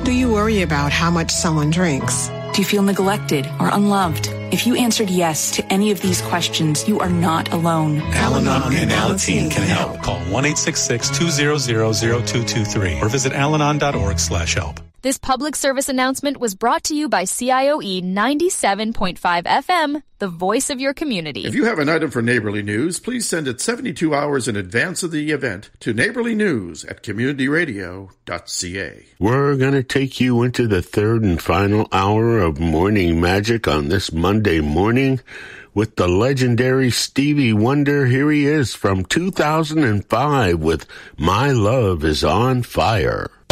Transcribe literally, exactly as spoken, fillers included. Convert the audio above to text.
Do you worry about how much someone drinks? Do you feel neglected or unloved? If you answered yes to any of these questions, you are not alone. Al-Anon and Alateen can help. Call one eight six six, two zero zero, zero two two three or visit alanon dot org slash help. This public service announcement was brought to you by C I O E ninety-seven point five F M, the voice of your community. If you have an item for Neighborly News, please send it seventy-two hours in advance of the event to neighborly news at community radio dot c a. We're going to take you into the third and final hour of Morning Magic on this Monday morning with the legendary Stevie Wonder. Here he is from two thousand five with My Love is on Fire.